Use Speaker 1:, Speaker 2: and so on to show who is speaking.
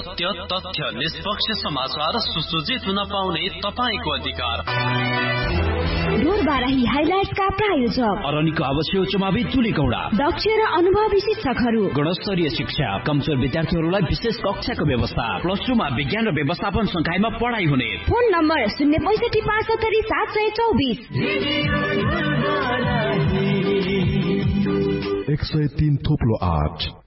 Speaker 1: सत्य, तथ्य, निष्पक्ष समाचार, सुसज्जित हुन पाउने तपाईको अधिकार।
Speaker 2: ढोरबाराही हाइलाइट्सका प्रायोजक
Speaker 3: अरनिको आवश्यक चुमावी तुलिकौडा,
Speaker 2: दक्ष र अनुभवी शिक्षकहरू,
Speaker 3: गुणस्तरीय शिक्षा, कमजोर विद्यार्थीहरूलाई विशेष कक्षाको व्यवस्था, +2 मा विज्ञान र व्यवस्थापन संकायमा पढाइ हुने।
Speaker 2: Phone number 06575 724
Speaker 4: 103 थोप्लो 8।